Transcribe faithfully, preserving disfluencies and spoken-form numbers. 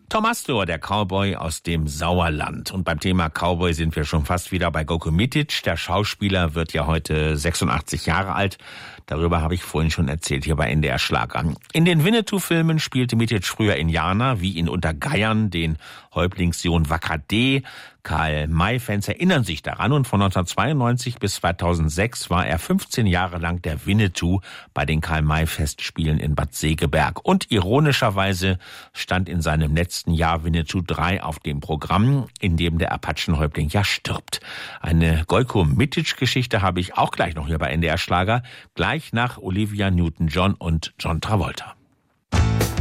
Tom Astor, der Cowboy aus dem Sauerland. Und beim Thema Cowboy sind wir schon fast wieder bei Gojko Mitic. Der Schauspieler wird ja heute sechsundachtzig Jahre alt. Darüber habe ich vorhin schon erzählt, hier bei N D R Schlager. In den Winnetou-Filmen spielte Mitic früher Indianer, wie in Unter Geiern, den Häuptlingssohn Wakade. Karl-May-Fans erinnern sich daran, und von neunzehnhundertzweiundneunzig bis zweitausendsechs war er fünfzehn Jahre lang der Winnetou bei den Karl-May-Festspielen in Bad Segeberg. Und ironischerweise stand in seinem letzten Jahr Winnetou drei auf dem Programm, in dem der Apachenhäuptling ja stirbt. Eine Gojko Mitic-Geschichte habe ich auch gleich noch hier bei N D R Schlager, gleich nach Olivia Newton-John und John Travolta.